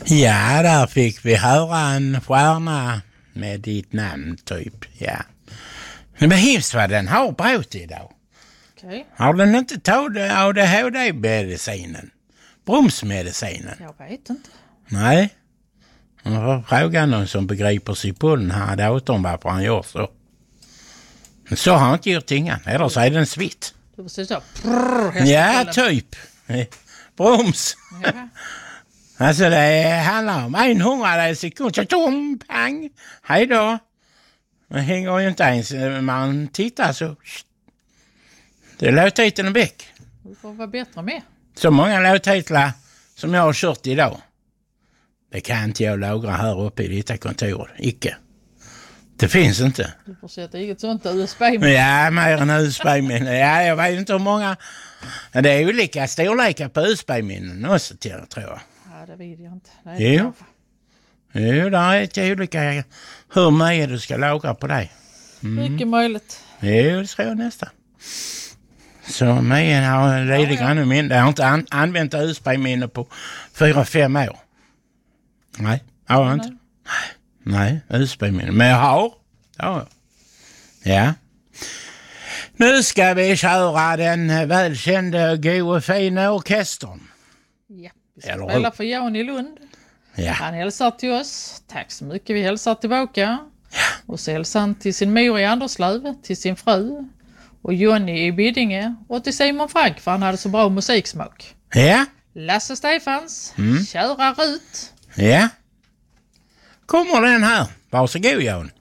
Ja, där fick vi höra en stjärna med ditt namn typ, ja. Men hemskt vad den har brått idag. Okej. Har den inte tagit ADHD-medicinen? Bromsmedicinen? Jag vet inte. Nej. Man får fråga någon som begriper sig på den här datorn varför han gör så. Men så har han inte gjort inga. Eller så är den svitt. Du får säga Ja, typ. Broms. Ja. Alltså det handlar om 100 sekunder. Tom, pang. Hej då. Man hänger ju inte ens. Man tittar så. Det är låttiteln väck. Du får vara bättre med. Så många låttitlar som jag har kört idag. Det kan inte jag lagra här uppe i detta kontor. Icke. Det finns inte. Du får sätta inget sånt USB-minne. Ja, mer än USB-minnen. Ja, jag vet inte hur många. Det är olika storlekar på USB-minnen också till, tror jag. Ja, det vet jag inte. Jo, det är lite olika hur mycket du ska lagra på dig. Mycket möjligt. Jo, det tror jag nästan. Så mig har lite grann mindre. Jag har inte använt USB-minne på 4-5 år. Nej, jag har inte. Nej, USB-minne. Men jag har. Ja. Nu ska vi köra den välkända goda och fina orkestern. Ja, vi ska spela för Jan i Lund. Ja. Han hälsar till oss. Tack så mycket, vi hälsar tillbaka. Ja. Och så hälsar han till sin mor i Anderslöv, till sin fru och Jonny i Biddinge och till Simon Frank för han hade så bra musiksmak. Ja. Lasse Stefans, köra Rut. Ja. Kommer den här. Varsågod, Jan.